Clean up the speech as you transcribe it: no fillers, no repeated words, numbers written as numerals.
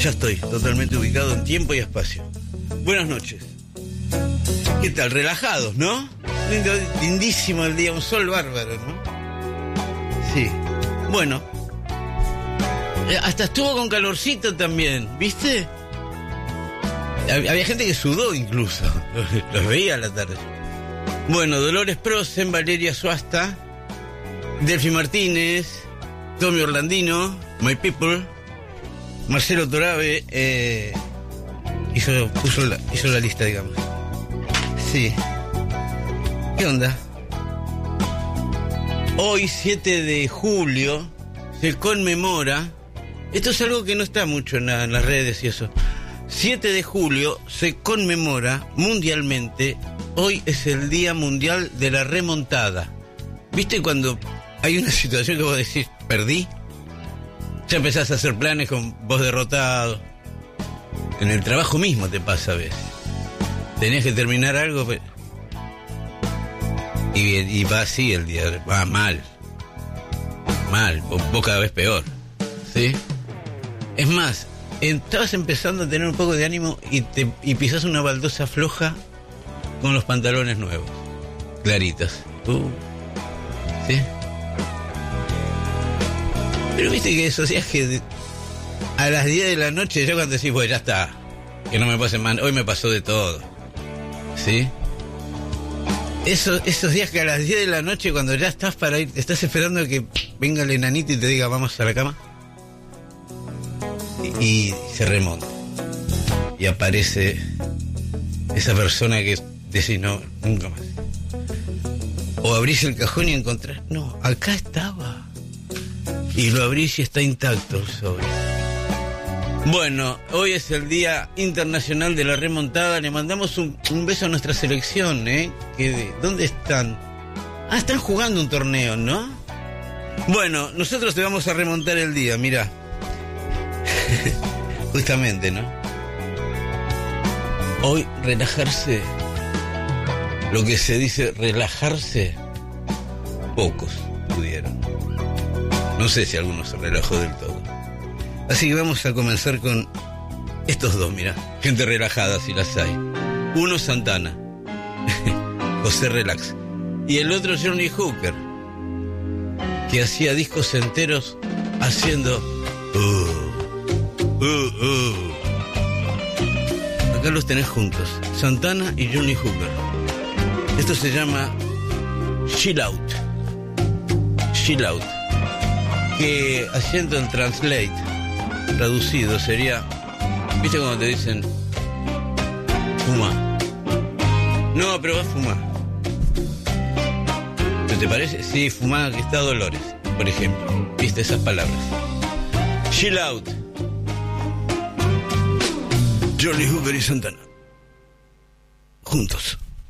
Ya estoy totalmente ubicado en tiempo y espacio. Buenas noches. ¿Qué tal? Relajados, ¿no? Lindísimo el día, un sol bárbaro, ¿no? Sí. Bueno. Hasta estuvo con calorcito también, ¿viste? Había gente que sudó incluso. Los veía a la tarde. Bueno, Dolores Prosen, Valeria Suasta, Delphi Martínez, Tommy Orlandino, My People, Marcelo Torabe, hizo la lista, digamos. Sí. ¿Qué onda? Hoy, 7 de julio, se conmemora... Esto es algo que no está mucho en las redes y eso. 7 de julio se conmemora mundialmente... Hoy es el Día Mundial de la Remontada. ¿Viste cuando hay una situación que vos decís, perdí? Ya empezás a hacer planes con vos derrotado. En el trabajo mismo te pasa a veces. Tenés que terminar algo y va así el día, va mal. Mal, vos cada vez peor. ¿Sí? Es más, estabas empezando a tener un poco de ánimo y pisás una baldosa floja con los pantalones nuevos, claritos. ¿Sí? Pero viste que esos días que a las 10 de la noche, ya cuando decís, bueno, ya está, que no me pase mal, hoy me pasó de todo. ¿Sí? Esos días que a las 10 de la noche, cuando ya estás para ir, estás esperando a que venga el enanito y te diga, vamos a la cama. Y se remonta. Y aparece esa persona que decís, no, nunca más. O abrís el cajón y encontrás, no, acá estaba. Y lo abrís y está intacto el sobre. Bueno, hoy es el Día Internacional de la Remontada. Le mandamos un beso a nuestra selección, ¿eh? ¿Dónde están? Ah, están jugando un torneo, ¿no? Bueno, nosotros te vamos a remontar el día, mirá. Justamente, ¿no? Hoy relajarse, lo que se dice relajarse, pocos pudieron. No sé si alguno se relajó del todo. Así que vamos a comenzar con estos dos, mirá. Gente relajada, si las hay. Uno, Santana. José Relax. Y el otro, Johnny Hooker, que hacía discos enteros haciendo... Acá los tenés juntos, Santana y Johnny Hooker. Esto se llama Chill Out. Chill Out, que haciendo el translate, traducido, sería, ¿viste cuando te dicen fuma? No, pero vas a fumar. ¿No te parece? Sí, fumá, que está Dolores, por ejemplo. ¿Viste esas palabras? Chill Out. Johnny Hooker y Santana juntos.